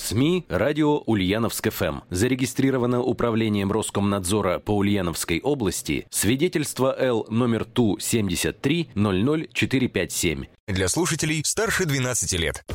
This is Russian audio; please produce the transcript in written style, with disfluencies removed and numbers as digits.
СМИ «Радио Ульяновск-ФМ». Зарегистрировано Управлением Роскомнадзора по Ульяновской области свидетельство Л номер ТУ 73 00457. Для слушателей старше 12 лет.